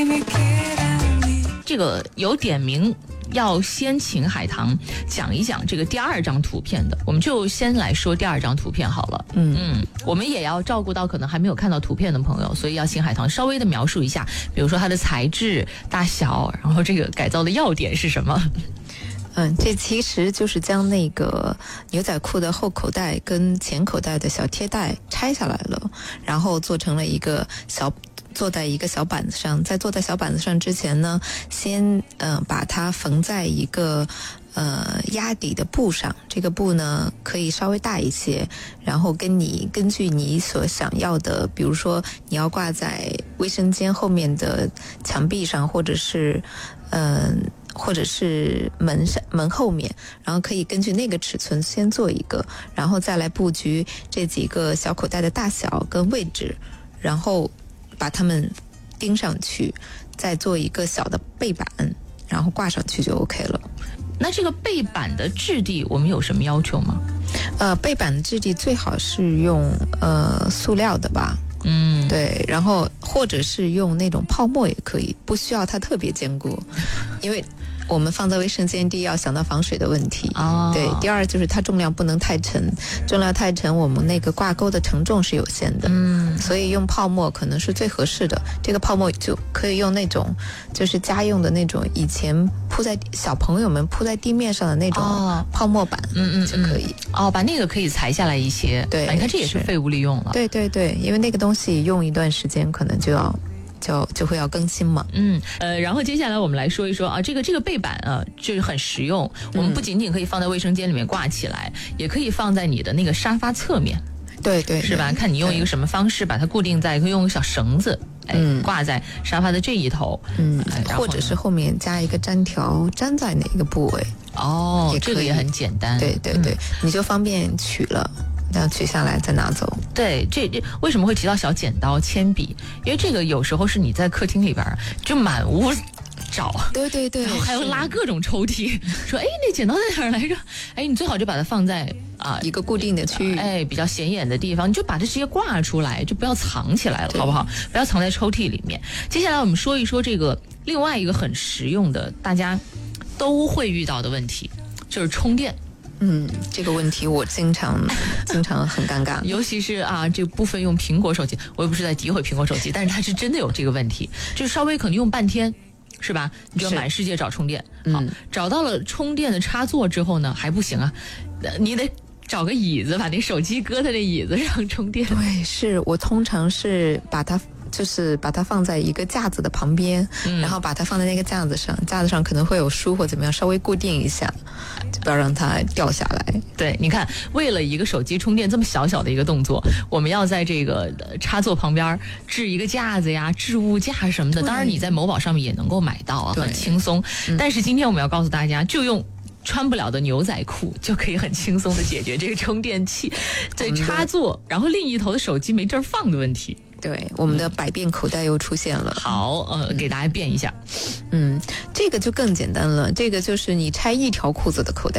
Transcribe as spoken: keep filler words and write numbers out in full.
这个有点名要先请海棠讲一讲这个第二张图片的，我们就先来说第二张图片好了。嗯嗯，我们也要照顾到可能还没有看到图片的朋友，所以要请海棠稍微的描述一下，比如说它的材质、大小，然后这个改造的要点是什么。 嗯，这其实就是将那个牛仔裤的后口袋跟前口袋的小贴带拆下来了，然后做成了一个小坐在一个小板子上。在坐在小板子上之前呢，先呃把它缝在一个呃压底的布上，这个布呢可以稍微大一些，然后跟你根据你所想要的，比如说你要挂在卫生间后面的墙壁上，或者是嗯。呃或者是门上门后面，然后可以根据那个尺寸先做一个，然后再来布局这几个小口袋的大小跟位置，然后把它们钉上去，再做一个小的背板，然后挂上去就 OK 了。 那这个背板的质地我们有什么要求吗？ 呃，背板的质地最好是用呃塑料的吧。 嗯， 对，然后或者是用那种泡沫也可以，不需要它特别坚固，因为我们放在卫生间，第一要想到防水的问题， 哦， 对，第二就是它重量不能太沉，重量太沉，我们那个挂钩的承重是有限的， 嗯， 所以用泡沫可能是最合适的。这个泡沫就可以用那种就是家用的那种以前铺在小朋友们铺在地面上的那种泡沫板， 嗯嗯就可以。 哦，把那个可以裁下来一些， 对， 你看这也是废物利用了。 对对对，因为那个东西用一段时间可能就要。就就会要更新嘛， 嗯呃，然后接下来我们来说一说啊，这个这个背板啊，就是很实用。我们不仅仅可以放在卫生间里面挂起来，嗯、也可以放在你的那个沙发侧面， 对对， 是吧？看你用一个什么方式把它固定在，可以用个小绳子，哎， 嗯、 挂在沙发的这一头， 嗯，哎、或者是后面加一个粘条，粘在哪个部位？ 哦，这个也很简单， 对对对，嗯、你就方便取了。这样取下来再拿走。 对，这这为什么会提到小剪刀、铅笔？因为这个有时候是你在客厅里边就满屋找， 对对对， 然后还要拉各种抽屉，说哎，那剪刀在哪儿来着？哎，你最好就把它放在啊、呃、 一个固定的区域， 哎，比较显眼的地方，你就把它直接挂出来，就不要藏起来了，好不好？不要藏在抽屉里面。接下来我们说一说这个另外一个很实用的，大家都会遇到的问题，就是充电。 嗯，这个问题我经常经常很尴尬， 尤其是啊，这部分用苹果手机，我也不是在诋毁苹果手机，但是它是真的有这个问题，就是稍微可能用半天，是吧？你就要满世界找充电，好，嗯、找到了充电的插座之后呢，还不行啊，你得找个椅子，把那手机搁在那椅子上充电。 对，是我通常是把它。就是把它放在一个架子的旁边，嗯、然后把它放在那个架子上，架子上可能会有书或怎么样，稍微固定一下，就不要让它掉下来。 对，你看，为了一个手机充电这么小小的一个动作，我们要在这个插座旁边置一个架子呀、置物架什么的。当然，你在某宝上面也能够买到啊，很轻松。嗯、但是今天我们要告诉大家，就用穿不了的牛仔裤就可以很轻松的解决这个充电器在插座，然后另一头的手机没地儿放的问题。 对，我们的百变口袋又出现了。 好，呃，给大家变一下。 嗯，这个就更简单了。这个就是你拆一条裤子的口袋。